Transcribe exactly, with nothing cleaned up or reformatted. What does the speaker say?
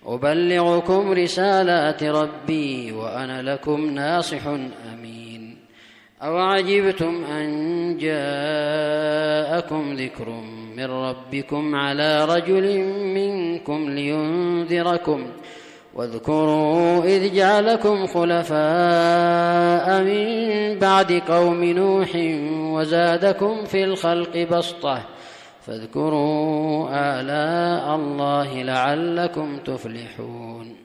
أبلغكم رسالات ربي وأنا لكم ناصح أمين. أوعجبتم أن جاءكم ذكر من ربكم على رجل منكم لينذركم واذكروا إذ جعلكم خلفاء من بعد قوم نوح وزادكم في الخلق بسطة فاذكروا آلاء الله لعلكم تفلحون.